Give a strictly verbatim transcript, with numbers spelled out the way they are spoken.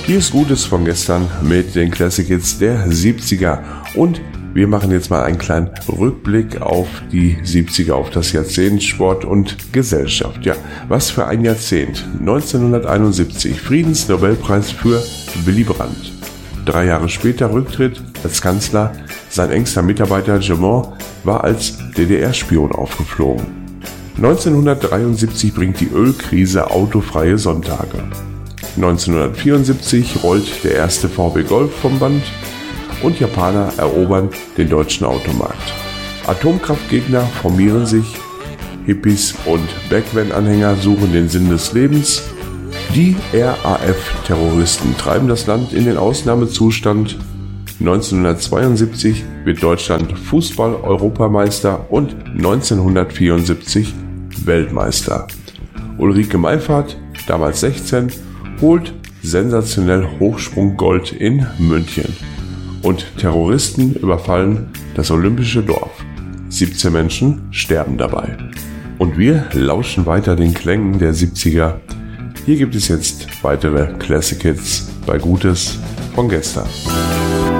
Hier ist Gutes von gestern mit den Classic Hits der siebziger und wir machen jetzt mal einen kleinen Rückblick auf die siebziger, auf das Jahrzehnt Sport und Gesellschaft. Ja, was für ein Jahrzehnt. neunzehnhunderteinundsiebzig, Friedensnobelpreis für Willy Brandt. Drei Jahre später Rücktritt als Kanzler. Sein engster Mitarbeiter Gemont war als D D R-Spion aufgeflogen. neunzehnhundertdreiundsiebzig bringt die Ölkrise autofreie Sonntage. neunzehnhundertvierundsiebzig rollt der erste V W Golf vom Band und Japaner erobern den deutschen Automarkt. Atomkraftgegner formieren sich, Hippies und Backvan-Anhänger suchen den Sinn des Lebens. Die R A F-Terroristen treiben das Land in den Ausnahmezustand. neunzehnhundertzweiundsiebzig wird Deutschland Fußball-Europameister und neunzehnhundertvierundsiebzig Weltmeister. Ulrike Meifert, damals sechzehn, holt sensationell Hochsprunggold in München. Und Terroristen überfallen das olympische Dorf. siebzehn Menschen sterben dabei. Und wir lauschen weiter den Klängen der siebziger. Hier gibt es jetzt weitere Classic Hits bei Gutes von gestern.